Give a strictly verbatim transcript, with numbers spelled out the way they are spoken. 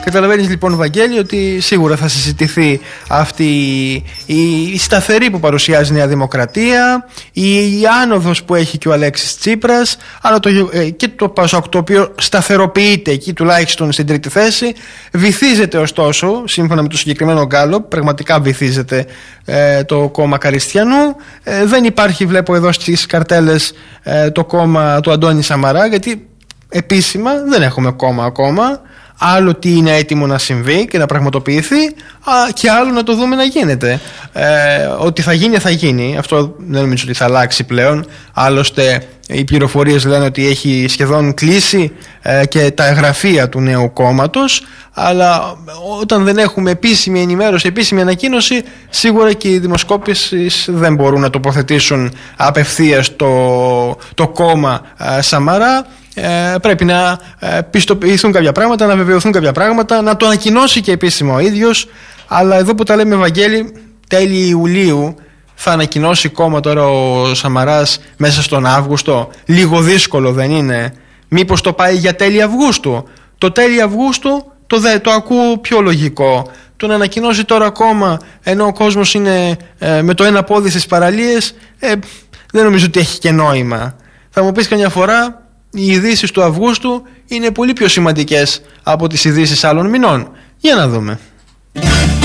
Καταλαβαίνεις λοιπόν, Βαγγέλη, ότι σίγουρα θα συζητηθεί αυτή η, η σταθερή που παρουσιάζει η Νέα Δημοκρατία, η, η άνοδος που έχει και ο Αλέξης Τσίπρας, αλλά το, ε, και το ΠΑΣΟΚ, το οποίο σταθεροποιείται εκεί τουλάχιστον στην τρίτη θέση. Βυθίζεται ωστόσο, σύμφωνα με το συγκεκριμένο γκάλοπ, πραγματικά βυθίζεται ε, το κόμμα Καριστιανού. Ε, δεν υπάρχει, βλέπω εδώ στις καρτέλες, ε, το κόμμα του Αντώνη Σαμαρά, γιατί επίσημα δεν έχουμε κόμμα ακόμα. Άλλο τι είναι έτοιμο να συμβεί και να πραγματοποιηθεί, α, και άλλο να το δούμε να γίνεται. Ε, ότι θα γίνει, θα γίνει. Αυτό δεν νομίζω ότι θα αλλάξει πλέον. Άλλωστε, οι πληροφορίες λένε ότι έχει σχεδόν κλείσει ε, και τα γραφεία του νέου κόμματος. Αλλά όταν δεν έχουμε επίσημη ενημέρωση, επίσημη ανακοίνωση, σίγουρα και οι δημοσκόπησεις δεν μπορούν να τοποθετήσουν απευθείας το, το κόμμα ε, Σαμαρά. Ε, πρέπει να ε, πιστοποιηθούν κάποια πράγματα, να βεβαιωθούν κάποια πράγματα, να το ανακοινώσει και επίσημα ο ίδιος. Αλλά εδώ που τα λέμε, Βαγγέλη, τέλη Ιουλίου θα ανακοινώσει κόμμα τώρα ο Σαμαράς μέσα στον Αύγουστο. Λίγο δύσκολο δεν είναι? Μήπως το πάει για τέλη Αυγούστου? Το τέλη Αυγούστου το, δε, το ακούω πιο λογικό. Το να ανακοινώσει τώρα κόμμα ενώ ο κόσμος είναι ε, με το ένα πόδι στις παραλίες, ε, δεν νομίζω ότι έχει και νόημα. Θα μου πεις καμιά φορά, οι ειδήσεις του Αυγούστου είναι πολύ πιο σημαντικές από τις ειδήσεις άλλων μηνών. Για να δούμε.